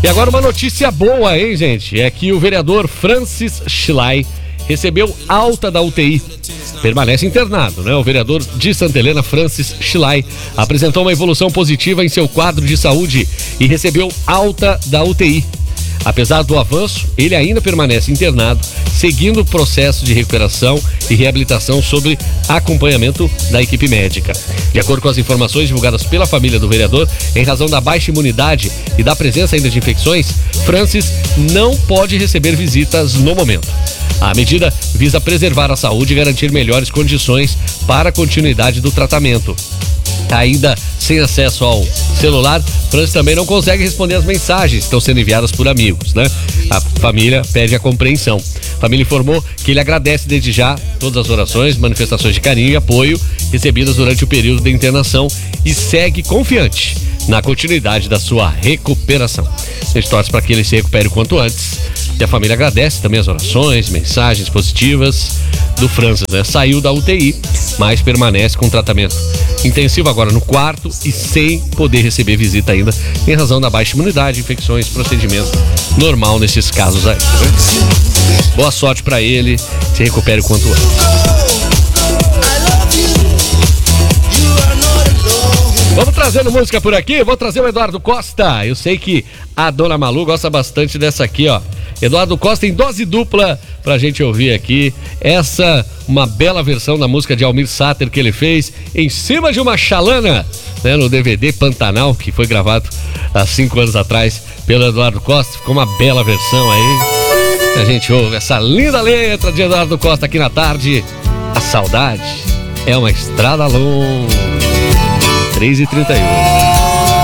E agora uma notícia boa, hein, gente? É que o vereador Francis Schley recebeu alta da UTI. Permanece internado, né? O vereador de Santa Helena, Francis Schley, apresentou uma evolução positiva em seu quadro de saúde e recebeu alta da UTI. Apesar do avanço, ele ainda permanece internado, seguindo o processo de recuperação e reabilitação sob acompanhamento da equipe médica. De acordo com as informações divulgadas pela família do vereador, em razão da baixa imunidade e da presença ainda de infecções, Francis não pode receber visitas no momento. A medida visa preservar a saúde e garantir melhores condições para a continuidade do tratamento. Ainda sem acesso ao celular, Francis também não consegue responder as mensagens que estão sendo enviadas por amigos, né? A família pede a compreensão. A família informou que ele agradece desde já todas as orações, manifestações de carinho e apoio recebidas durante o período de internação e segue confiante na continuidade da sua recuperação. A gente torce para que ele se recupere o quanto antes. E a família agradece também as orações, mensagens positivas do Francis, né? Saiu da UTI, mas permanece com tratamento intensivo agora no quarto e sem poder receber visita ainda, em razão da baixa imunidade, infecções, procedimento normal nesses casos aí. Né? Boa sorte pra ele, se recupere o quanto antes. Vamos trazendo música por aqui, vou trazer o Eduardo Costa. Eu sei que a Dona Malu gosta bastante dessa aqui, ó. Eduardo Costa em dose dupla pra gente ouvir aqui. Essa, uma bela versão da música de Almir Sater que ele fez em cima de uma chalana, né, no DVD Pantanal, que foi gravado há 5 anos atrás pelo Eduardo Costa. Ficou uma bela versão aí. A gente ouve essa linda letra de Eduardo Costa aqui na tarde. A saudade é uma estrada longa. 3h31.